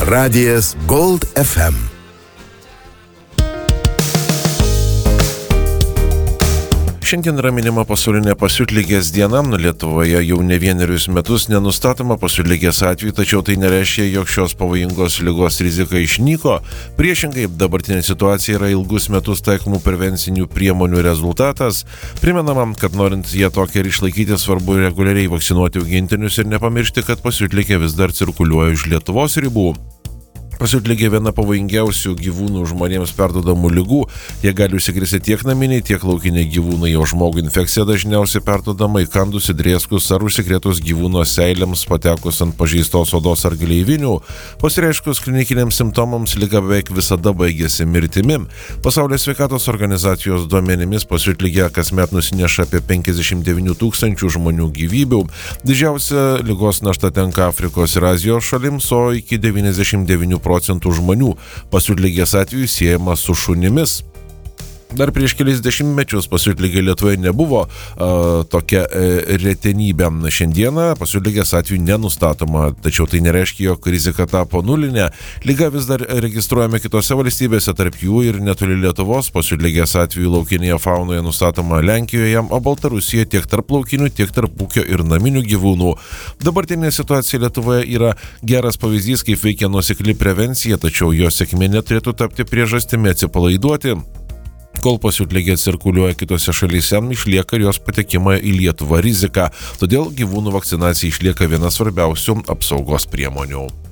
Radijas Gold FM. Šiandien yra minima pasaulinė pasiutligės diena. Lietuvoje jau ne vienerius metus nenustatoma pasiutligės atvejų, tačiau tai nereiškia, jog šios pavojingos ligos rizika išnyko. Priešingai, dabartinė situacija yra ilgus metus taikomų prevencinių priemonių rezultatas. Primenama, kad norint ją tokią ir išlaikyti, svarbu reguliariai vakcinuoti augintinius ir nepamiršti, kad pasiutligė vis dar cirkuliuoja už Lietuvos ribų. Pasiutligė viena pavojingiausių gyvūnų žmonėms perduodamų ligų. Jie gali užsikrėsti tiek naminiai, tiek laukiniai gyvūnai, o žmogui infekcija dažniausiai perduodama įkandus, įdrėskus ar užsikrėtus gyvūno seilėms, patekus ant pažeistos odos ar gleivinių. Pasireiškus klinikiniams simptomams liga beveik visada baigėsi mirtimi. Pasaulio sveikatos organizacijos duomenimis pasiutligė kasmet nusineša apie 59 000 žmonių gyvybių. Didžiausia ligos našta tenka Afrikos ir Azijos šalims, o iki 99% žmonių pasiutligės atveju siejama su šunimis. Dar prieš kelis dešimtmečius pasiutligė Lietuvoje nebuvo tokia retenybė. Šiandieną pasiutligės atveju nenustatoma, tačiau tai nereiškia, jog rizika tapo nulinė. Liga vis dar registruojama kitose valstybėse, tarp jų ir netoli Lietuvos. Pasiutligės atveju laukinėje faunoje nustatoma Lenkijoje, o Baltarusijoje tiek tarp laukinių, tiek tarp ūkio ir naminių gyvūnų. Dabartinė situacija Lietuvoje yra geras pavyzdys, kaip veikia nuosekli prevencija, tačiau jos sėkmė neturėtų tapti priežastimi atsipalaiduoti. Kol pasiutligė cirkuliuoja kitose šalyse, išlieka ir jos patekimo į Lietuvą rizika. Todėl gyvūnų vakcinacija išlieka viena svarbiausių apsaugos priemonių.